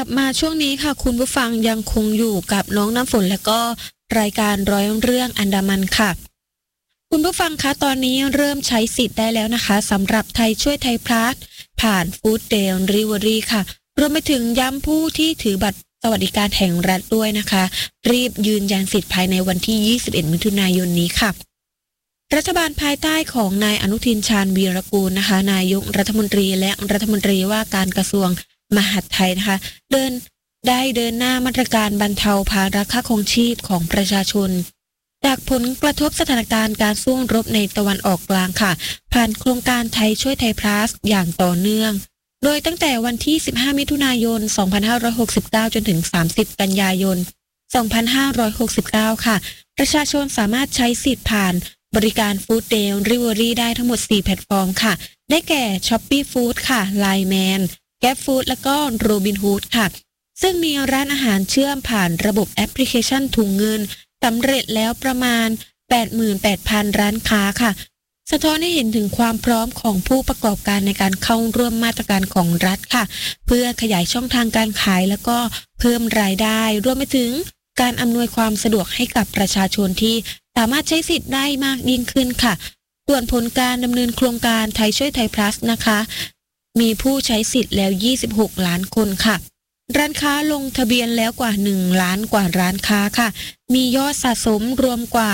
บมาช่วงนี้ค่ะคุณผู้ฟังยังคงอยู่กับน้องน้ำฝนและก็รายการร้อยเรื่องอันดามันค่ะคุณผู้ฟังคะตอนนี้เริ่มใช้สิทธิ์ได้แล้วนะคะสำหรับไทยช่วยไทยพลัสผ่านฟู้ดเดลิเวอรี่ค่ะรวมไปถึงย้ำผู้ที่ถือบัตรสวัสดิการแห่งรัฐด้วยนะคะรีบยืนยันสิทธิ์ภายในวันที่21มิถุนายนนี้ค่ะรัฐบาลภายใต้ของนายอนุทินชาญวีรกูลนะคะนายกรัฐมนตรีและรัฐมนตรีว่าการกระทรวงมหาดไทยนะคะเดินหน้ามาตรการบรรเทาภาระค่าครองชีพของประชาชนจากผลกระทบสถานการณ์การสู้รบในตะวันออกกลางค่ะผ่านโครงการไทยช่วยไทยพลัสอย่างต่อเนื่องโดยตั้งแต่วันที่15มิถุนายน2569จนถึง30กันยายน2569ค่ะประชาชนสามารถใช้สิทธิ์ผ่านบริการฟู้ดเดลิเวอรี่ได้ทั้งหมด4แพลตฟอร์มค่ะได้แก่ Shopee Food ค่ะ Line Man Grab Food แล้วก็ Robinhood ค่ะซึ่งมีร้านอาหารเชื่อมผ่านระบบแอปพลิเคชันถุงเงินสำเร็จแล้วประมาณ 88,000 ร้านค้าค่ะสะท้อนให้เห็นถึงความพร้อมของผู้ประกอบการในการเข้าร่วมมาตรการของรัฐค่ะเพื่อขยายช่องทางการขายแล้วก็เพิ่มรายได้รวมไปถึงการอำนวยความสะดวกให้กับประชาชนที่สามารถใช้สิทธิ์ได้มากยิ่งขึ้นค่ะส่วนผลการดำเนินโครงการไทยช่วยไทยพลัสนะคะมีผู้ใช้สิทธิ์แล้ว26ล้านคนค่ะร้านค้าลงทะเบียนแล้วกว่า1ล้านกว่าร้านค้าค่ะมียอดสะสมรวมกว่า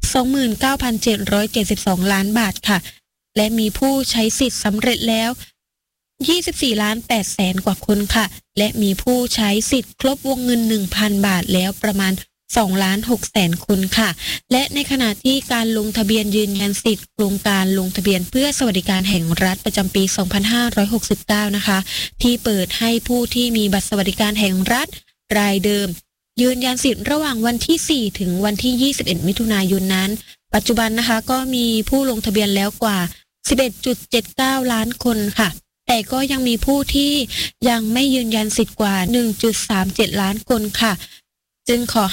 29,772 ล้านบาทค่ะและมีผู้ใช้สิทธิ์สำเร็จแล้ว24ล้าน8แสนกว่าคนค่ะและมีผู้ใช้สิทธิ์ครบวงเงิน 1,000 บาทแล้วประมาณ2ล้าน6แสนคนค่ะและในขณะที่การลงทะเบียนยืนยันสิทธิ์โครงการลงทะเบียนเพื่อสวัสดิการแห่งรัฐประจำปี2569นะคะที่เปิดให้ผู้ที่มีบัตรสวัสดิการแห่งรัฐรายเดิมยืนยันสิทธิ์ระหว่างวันที่4ถึงวันที่21มิถุนายนนั้นปัจจุบันนะคะก็มีผู้ลงทะเบียนแล้วกว่า 11.79 ล้านคนค่ะแต่ก็ยังมีผู้ที่ยังไม่ยืนยันสิทธิ์กว่า 1.37 ล้านคนค่ะจึงขอ